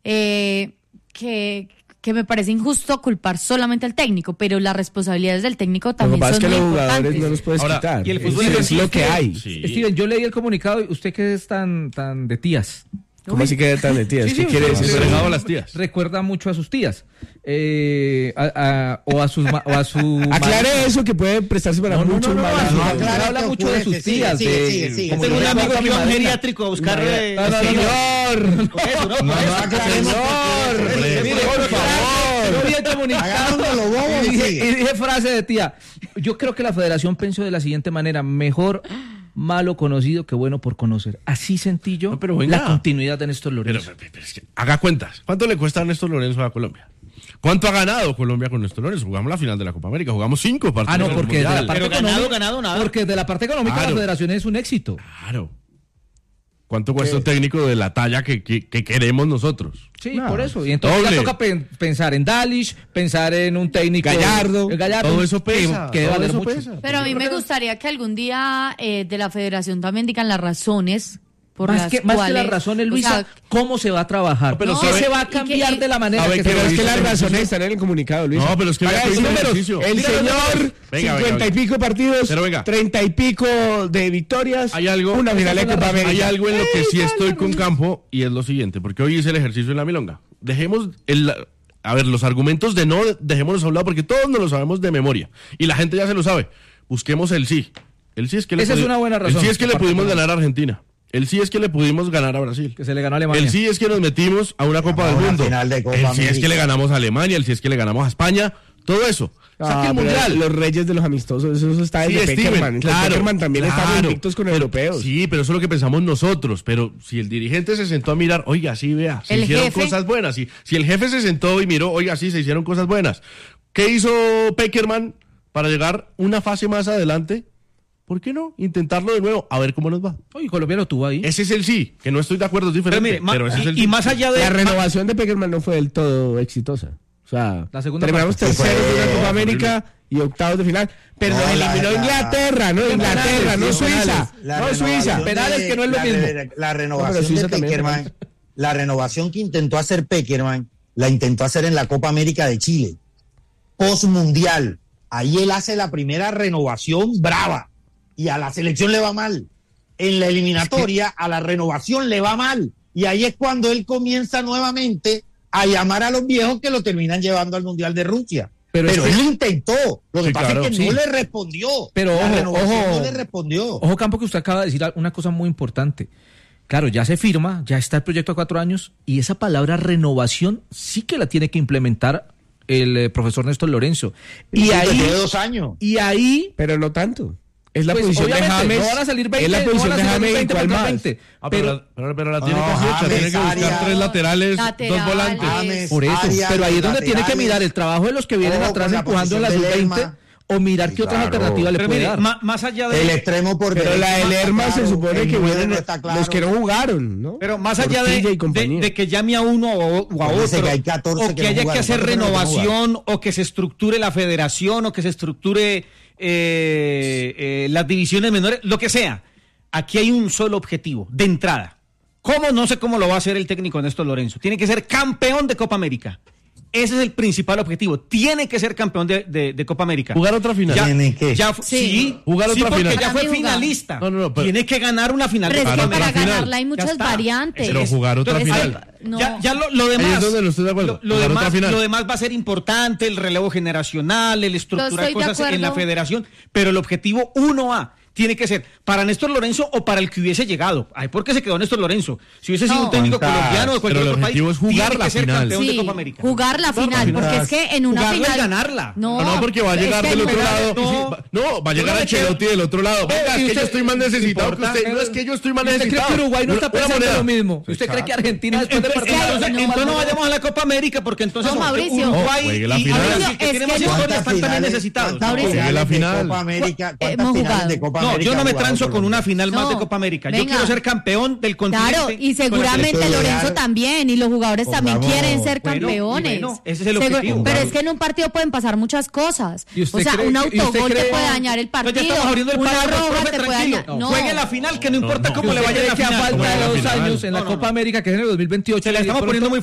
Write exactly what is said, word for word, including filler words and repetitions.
eh, que, que me parece injusto culpar solamente al técnico, pero las responsabilidades del técnico también son muy importantes. Lo que pasa es que los importantes. jugadores no los puedes Ahora, quitar. y el fútbol es, es es lo que hay. Sí. Steven, yo leí el comunicado y usted que es tan, tan de tías. ¿Cómo así que tan de tías? Sí, ¿Qué sí, quiere usted decir? le- Entregado a las tías. Recuerda mucho a sus tías. Eh, a- a- o a sus ma- o a su Aclare madre. eso que puede prestarse para No, no, muchos no, no, malos. no, usos. aclare. Claro habla que mucho de ocurre, sus que sigue, tías, sigue, de- sigue, sigue. como Tengo le un llamo amigo a mi que va a un madrina. geriátrico a buscar... eh, No, no, no, no. Señor, Por eso, ¿no? Por No, eso. no aclaremos señor, porque- mire, por favor. Yo vi el comunicado Hagámoslo lo bobo, y dije, sigue. y dije frase de tía. Yo creo que la federación pensó de la siguiente manera: mejor malo conocido que bueno por conocer. Así sentí yo No, pero venga. la continuidad de Néstor Pero, Lorenzo. pero, pero es que haga cuentas. ¿Cuánto le cuesta a Néstor Lorenzo a Colombia? ¿Cuánto ha ganado Colombia con Néstor Lorenzo? Jugamos la final de la Copa América, jugamos cinco partidos. Ah, no, en el porque de la Mundial. parte Pero ganado, económica, ganado, nada. porque de la parte económica Claro. la federación es un éxito. Claro. ¿Cuánto cuesta un técnico de la talla que, que, que queremos nosotros? Sí, No, por eso. Y entonces doble. ya toca pen- pensar en Dalish, pensar en un técnico Gallardo. el Gallardo Todo eso pesa. que, que debe todo valer eso mucho. pesa. Pero a mí me gustaría que algún día eh, de la federación también digan las razones por Más las que, más que cuales... las razones, o Luisa, sea, ¿cómo se va a trabajar? pero ¿Qué sabe- se va a y que- cambiar y- de la manera sabe que que se Pero va es que a las hacer? razones están en el comunicado, Luis. No, pero es que Haga vea que los hizo el números. ejercicio. El Mira los señor, números. Venga, cincuenta venga, y pico partidos, Pero venga. treinta y pico de victorias, Hay algo, una final de Copa América. hay algo en lo que sí estoy con Campo y es lo siguiente, porque hoy hice el ejercicio en la milonga. Dejemos el, a ver, los argumentos de no, dejémoslos a un lado porque todos nos lo sabemos de memoria y la gente ya se lo sabe. Busquemos el sí. El sí es que le Esa es pudi- una buena razón. El sí es que le Aparte pudimos de- ganar a Argentina. El sí es que le pudimos ganar a Brasil. Que se le ganó a Alemania. El sí es que nos metimos a una Copa A del una Mundo. final de Copa El sí es América. que le ganamos a Alemania, el sí es que le ganamos a España, todo eso. Saque Ah, el pero mundial. los reyes de los amistosos, eso está Sí, desde Steven, Peckerman. claro, Peckerman también claro. estaba invictos con europeos. Sí, pero eso es lo que pensamos nosotros. Pero si el dirigente se sentó a mirar, oiga, sí, vea, se El hicieron jefe. cosas buenas. Si, si el jefe se sentó y miró, oiga, sí, se hicieron cosas buenas. ¿Qué hizo Peckerman para llegar una fase más adelante? ¿Por qué no? Intentarlo de nuevo, a ver cómo nos va. Oye, Colombia lo tuvo ahí. Ese es el sí, que no estoy de acuerdo, es diferente. Pero mire, ma- pero ese es el y, y sí. más allá de... La renovación de Peckerman no fue del todo exitosa. O sea, La segunda terminamos parte. terceros de Fue una Copa América y octavos de final. Pero No, nos la- eliminó la- Inglaterra, no Inglaterra, no Sí, Suiza. la No renovación Suiza. de- Penales que no es lo la mismo. re- La renovación No, pero Suiza de también. Peckerman, la renovación que intentó hacer Peckerman, la intentó hacer en la Copa América de Chile. Post mundial. Ahí él hace la primera renovación brava. Y a la selección le va mal. En la eliminatoria, a la renovación le va mal. Y ahí es cuando él comienza nuevamente a llamar a los viejos que lo terminan llevando al Mundial de Rusia. Pero Pero, es que- él lo intentó. Lo que Sí, pasa claro, es que sí. no le respondió. Pero la ojo, renovación ojo. no le respondió. Ojo, Campo, que usted acaba de decir una cosa muy importante. Claro, ya se firma, ya está el proyecto a cuatro años y esa palabra renovación sí que la tiene que implementar el eh, profesor Néstor Lorenzo. Y Sí, ahí, tiene dos años. y ahí, Pero no tanto. Es la pues, posición de obviamente, James. no van a salir veinte, es la no posición van a de salir James y veinte cuál contra más. veinte. Ah, pero, pero, la, pero, pero la tiene No, que hacer, James, tiene que buscar Arias, tres laterales, laterales. dos volantes. James, por eso, Arias, pero ahí es donde tiene que laterales. mirar el trabajo de los que vienen Ojo atrás con la empujando en la posición sub de veinte Lerma. o mirar Sí, qué otras claro. alternativas le Pero puede mire, dar. ma- más allá de... El extremo por Pero derecha la no del está Lerma se claro, supone el que nueve vienen no está claro. los que no jugaron, ¿no? Pero más allá de, Portilla y de, compañía. de que llame a uno o, o a Pues dice otro, que hay catorce o que que no haya que jugaron. hacer ¿Cuántos que no renovación, o que se estructure la federación, o que se estructure eh, eh, las divisiones menores, lo que sea. Aquí hay un solo objetivo, de entrada. ¿Cómo? No sé cómo lo va a hacer el técnico Néstor Lorenzo. Tiene que ser campeón de Copa América. Ese es el principal objetivo. Tiene que ser campeón de, de, de Copa América. Jugar otra final. Ya, ¿Tiene que? ya fu- Sí. sí, Jugar sí, otra porque final. ya Para fue mí jugar. finalista. No, no, no, pero- Tiene que ganar una final Pero de es Copa que otra para América. final. ganarla hay muchas está. variantes. Pero jugar otra Pero es que- final. no. Ya, ya lo, lo demás, Ahí es donde no estoy de acuerdo. Lo, lo Jugar otra demás, final. lo demás va a ser importante, el relevo generacional, el estructurar Estoy de cosas en la acuerdo. federación, pero el objetivo uno A tiene que ser para Néstor Lorenzo o para el que hubiese llegado. Ay, ¿por qué se quedó Néstor Lorenzo? Si hubiese sido No. un técnico ¿Cuántas? colombiano de cualquier Pero el otro país, objetivo es jugar tiene la que ser final. campeón de Sí, Copa América. jugar la final, final. porque es que en una Jugarla y final... ganarla. No, No, no, porque va a es llegar que del en otro una- lado. no. Va- No, va a llegar Yo no me Ancelotti del otro lado. Venga, Eh, es y que usted- yo estoy más necesitado que importa, usted. No, es que yo estoy más ¿Usted cree necesitado. que Uruguay no está Una- una pensando moneda. lo mismo? ¿Usted cree que Argentina después de Entonces, perder? entonces, no, entonces no no. vayamos a la Copa América porque entonces No, Mauricio. Uruguay Oh, juegue y, la y final. Brasil, Mauricio, que es tiene que más no- historia, ¿Cuántas están también finales- necesitados. cuántas Mauricio. finales La de final. Copa América? ¿Cuántas Hemos finales jugado. de Copa No, América yo no ha me jugado transo con Colombia? una final más No, de Copa América. Yo venga. quiero ser campeón del continente. Claro, y con la seguramente selección. Lorenzo también, y los jugadores Pues también vamos. quieren ser Bueno, y campeones. bueno, ese es el Seguro- objetivo. Pero es que en un partido pueden pasar muchas cosas. ¿Y usted O sea, cree un que- y usted autogol te cree- puede dañar el Entonces partido. ya estamos abriendo el Una palo, roja profe, te puede tranquilo. dañar. No. Juegue la final, que no importa no. cómo le ¿Usted vaya en cree la que a final. falta Como de la dos final. años en la No, no, Copa no. América, que es en el dos mil veintiocho, Se la y de estamos pronto- poniendo muy